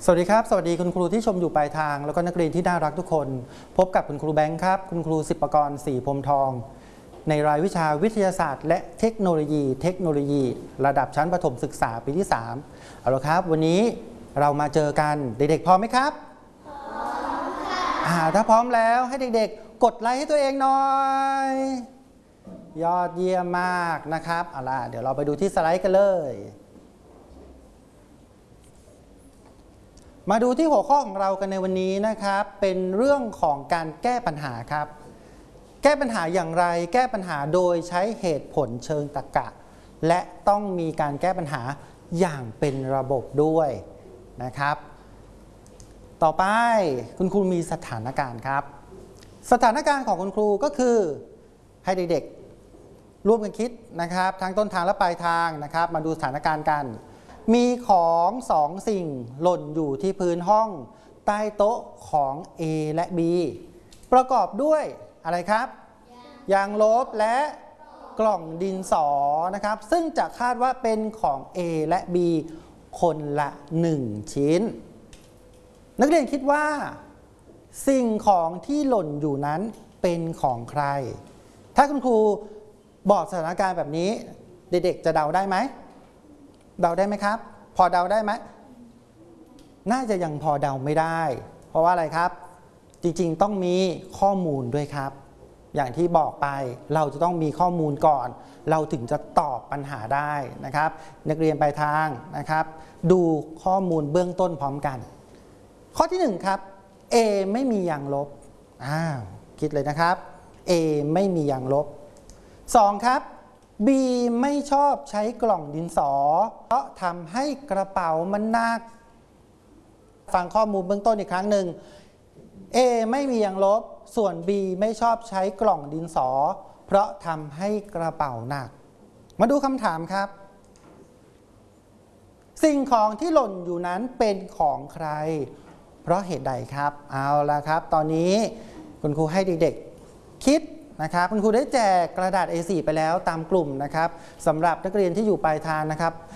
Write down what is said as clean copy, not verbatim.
สวัสดีครับสวัสดีคุณครูที่ชมอยู่ปลายทางแล้วก็นักเรียนที่น่ารักทุกคนพบกับคุณครูแบงค์ครับคุณครูศิปกรศรีพรหมทองในรายวิชาวิทยาศาสตร์และเทคโนโลยีระดับชั้นประถมศึกษาปีที่3เอาละครับวันนี้เรามาเจอกันเด็กๆพร้อมไหมครับพร้อมค่ะถ้าพร้อมแล้วให้เด็กๆกดไลค์ให้ตัวเองหน่อยยอดเยี่ยมมากนะครับเอาล่ะเดี๋ยวเราไปดูที่สไลด์กันเลยมาดูที่หัวข้อของเรากันในวันนี้นะครับเป็นเรื่องของการแก้ปัญหาครับแก้ปัญหาอย่างไรแก้ปัญหาโดยใช้เหตุผลเชิงตรรกะและต้องมีการแก้ปัญหาอย่างเป็นระบบด้วยนะครับต่อไปคุณครูมีสถานการณ์ครับสถานการณ์ของคุณครูก็คือให้เด็กๆร่วมกันคิดนะครับทั้งต้นทางและปลายทางนะครับมาดูสถานการณ์กันมีของ2สิ่งหล่นอยู่ที่พื้นห้องใต้โต๊ะของ A และ B ประกอบด้วยอะไรครับยางลบและกล่องดินสอนะครับซึ่งจะคาดว่าเป็นของ A และ B คนละ1ชิ้นนักเรียนคิดว่าสิ่งของที่หล่นอยู่นั้นเป็นของใครถ้าคุณครูบอกสถานการณ์แบบนี้เด็กๆจะเดาได้ไหมเดาได้ไหมครับพอเดาได้ไหมน่าจะยังพอเดาไม่ได้เพราะว่าอะไรครับจริงๆต้องมีข้อมูลด้วยครับอย่างที่บอกไปเราจะต้องมีข้อมูลก่อนเราถึงจะตอบปัญหาได้นะครับนักเรียนปลายทางนะครับดูข้อมูลเบื้องต้นพร้อมกันข้อที่1ครับ A ไม่มียางลบคิดเลยนะครับ A ไม่มียางลบ2ครับB ไม่ชอบใช้กล่องดินสอเพราะทำให้กระเป๋ามันหนักฟังข้อมูลเบื้องต้นอีกครั้งหนึ่ง A ไม่มียางลบส่วน B ไม่ชอบใช้กล่องดินสอเพราะทำให้กระเป๋าหนักมาดูคำถามครับสิ่งของที่หล่นอยู่นั้นเป็นของใครเพราะเหตุใดครับเอาละครับตอนนี้คุณครูให้เด็กๆคิดนะครับคุณครูได้แจกกระดาษ A4 ไปแล้วตามกลุ่มนะครับสำหรับนักเรียนที่อยู่ปลายทางนะครับ